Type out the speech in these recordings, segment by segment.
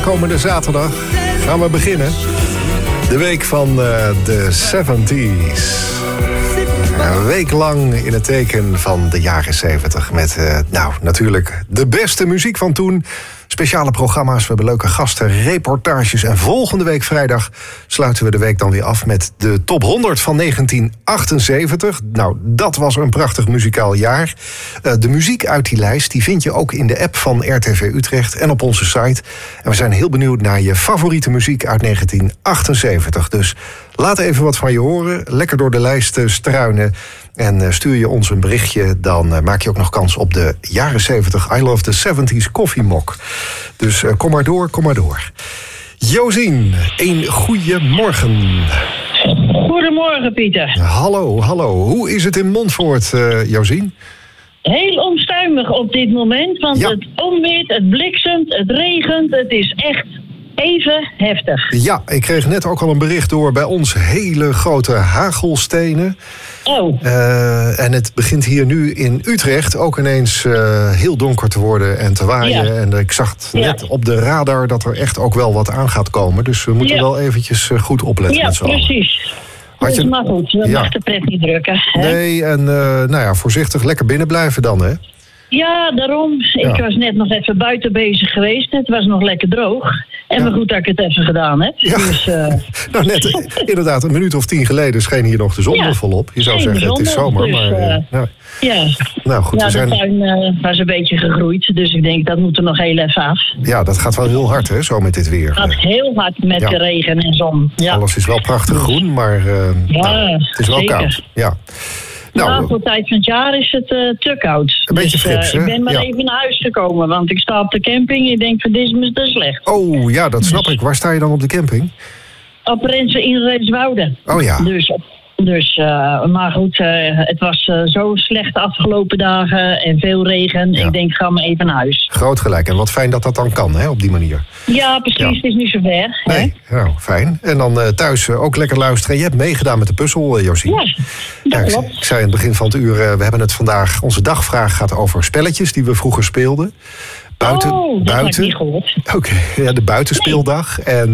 Aankomende zaterdag gaan we beginnen. De week van de 70s. Een week lang in het teken van de jaren 70. Met natuurlijk de beste muziek van toen. Speciale programma's, we hebben leuke gasten, reportages. En volgende week vrijdag sluiten we de week dan weer af met de top 100 van 1978. Nou, dat was een prachtig muzikaal jaar. De muziek uit die lijst die vind je ook in de app van RTV Utrecht en op onze site. En we zijn heel benieuwd naar je favoriete muziek uit 1978. Dus laat even wat van je horen. Lekker door de lijst struinen. En stuur je ons een berichtje, dan maak je ook nog kans op de jaren 70 I Love the 70s koffiemok. Dus kom maar door, kom maar door. Josien, een goeie morgen. Goedemorgen, Pieter. Hallo, hallo. Hoe is het in Montfoort, Josien? Heel onstuimig op dit moment, want het onweert, het bliksemt, het regent. Het is echt even heftig. Ja, ik kreeg net ook al een bericht door bij ons hele grote hagelstenen. Oh. En het begint hier nu in Utrecht ook ineens heel donker te worden en te waaien. Ja. En ik zag net op de radar dat er echt ook wel wat aan gaat komen. Dus we moeten wel eventjes goed opletten met z'n allen. Ja, precies. Maar goed, we mag de pret niet drukken. Hè? Nee, en voorzichtig lekker binnen blijven dan, hè? Ja, daarom. Ik was net nog even buiten bezig geweest. Het was nog lekker droog. En maar goed dat ik het even gedaan heb. Ja. Dus, nou, net inderdaad, een minuut of 10 geleden scheen hier nog de zon nog volop. Je zou zeggen, het is zomer, dus, maar... Nou goed, de tuin was een beetje gegroeid. Dus ik denk, dat moet er nog heel even af. Ja, dat gaat wel heel hard, hè, zo met dit weer. Het gaat heel hard met de regen en zon. Ja. Alles is wel prachtig groen, maar het is wel koud. Ja. Nou, voor de tijd van het jaar is het te koud. Een beetje fris, hè? Ik ben maar even naar huis gekomen, want ik sta op de camping. Ik denk, van dit is me te slecht. Oh, ja, dat snap ik. Waar sta je dan op de camping? Op Rensen in Renswoude. Oh ja. Dus, maar goed, het was zo slecht de afgelopen dagen en veel regen. Ja. Ik denk, ga maar even naar huis. Groot gelijk. En wat fijn dat dat dan kan, hè, op die manier. Ja, precies. Ja. Het is niet zo ver. Nee, nou, fijn. En dan thuis ook lekker luisteren. Je hebt meegedaan met de puzzel, Josien. Ja, dat klopt. Ik zei in het begin van het uur, we hebben het vandaag... Onze dagvraag gaat over spelletjes die we vroeger speelden. Buiten. Dat heb ik niet gehoord. Oké, ja, de buitenspeeldag. En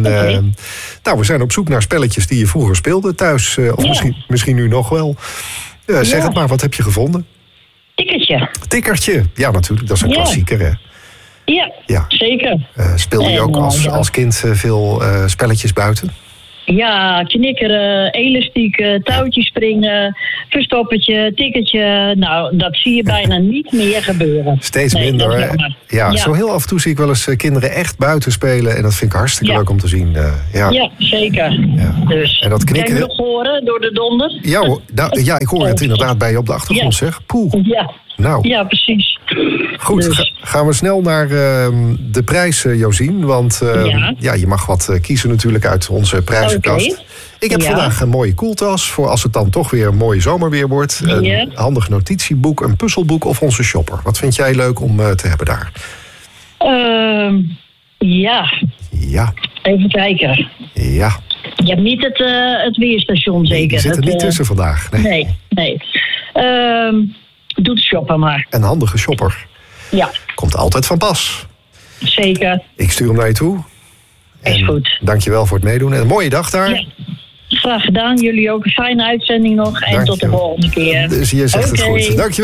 we zijn op zoek naar spelletjes die je vroeger speelde thuis. Of misschien nu nog wel. Zeg het maar, wat heb je gevonden? Tikkertje. Ja, natuurlijk, dat is een klassieker, hè? Ja, zeker. Speelde je ook als kind veel spelletjes buiten? Ja, knikkeren, elastiek, touwtjes springen, verstoppertje, tikkertje. Nou, dat zie je bijna niet meer gebeuren. Steeds minder. Ja, zo heel af en toe zie ik wel eens kinderen echt buiten spelen. En dat vind ik hartstikke leuk om te zien. Ja, zeker. Ja. Dus, en dat knikkeren... Kan je nog horen door de donder? Ja, ik hoor het inderdaad bij je op de achtergrond, zeg. Poeh. Ja. Nou. Ja, precies. Goed, dus. Gaan we snel naar de prijs, Josien. Want je mag wat kiezen natuurlijk uit onze prijzenkast. Okay. Ik heb vandaag een mooie koeltas voor als het dan toch weer een mooi zomerweer wordt. Een handig notitieboek, een puzzelboek of onze shopper. Wat vind jij leuk om te hebben daar? Ja. Even kijken. Ja. Je hebt niet het weerstation zeker? Die zit er niet tussen vandaag. Nee. Doe de shopper maar. Een handige shopper. Ja. Komt altijd van pas. Zeker. Ik stuur hem naar je toe. Is goed. Dankjewel voor het meedoen. En een mooie dag daar. Ja. Graag gedaan. Jullie ook een fijne uitzending nog. En tot de volgende keer. Dus je zegt het goed. Dankjewel.